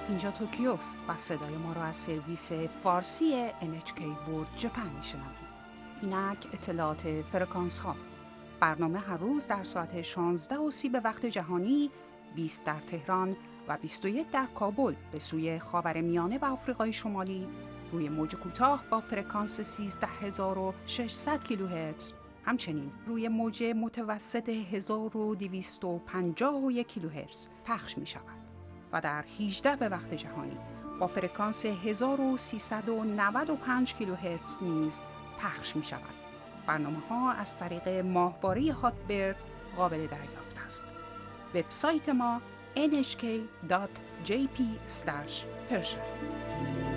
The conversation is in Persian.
اینجا توکیوست و صدای ما را از سرویس فارسی NHK World Japan میشنوید. اینک اطلاعات فرکانس ها. برنامه هر روز در ساعت 16:30 به وقت جهانی، 20 در تهران و 21 در کابل به سوی خاورمیانه و آفریقای شمالی روی موج کوتاه با فرکانس 13600 کیلوهرتز، همچنین روی موج متوسط 1251 کیلوهرتز پخش می شود و در 18 به وقت جهانی با فرکانس 1395 کیلوهرتز نیز پخش می شود. برنامه ها از طریق ماهواره هاتبرد قابل دریافت است. وبسایت ما nhk.jp/persian